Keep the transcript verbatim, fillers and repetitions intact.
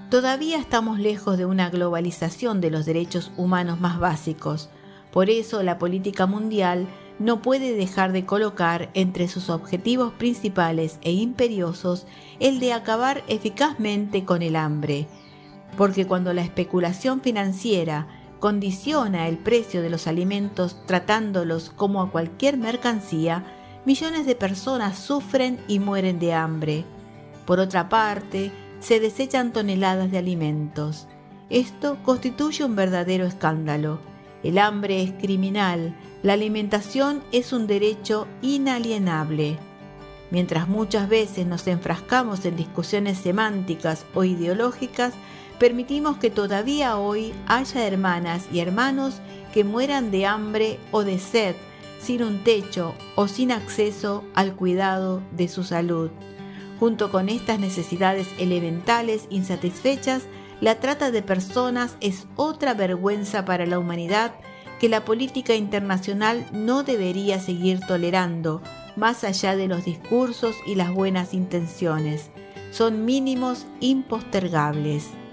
Todavía estamos lejos de una globalización de los derechos humanos más básicos. Por eso la política mundial no puede dejar de colocar entre sus objetivos principales e imperiosos el de acabar eficazmente con el hambre. Porque cuando la especulación financiera condiciona el precio de los alimentos tratándolos como a cualquier mercancía, millones de personas sufren y mueren de hambre. Por otra parte, se desechan toneladas de alimentos. Esto constituye un verdadero escándalo. El hambre es criminal, la alimentación es un derecho inalienable. Mientras muchas veces nos enfrascamos en discusiones semánticas o ideológicas, permitimos que todavía hoy haya hermanas y hermanos que mueran de hambre o de sed, sin un techo o sin acceso al cuidado de su salud. Junto con estas necesidades elementales insatisfechas, la trata de personas es otra vergüenza para la humanidad que la política internacional no debería seguir tolerando, más allá de los discursos y las buenas intenciones. Son mínimos impostergables.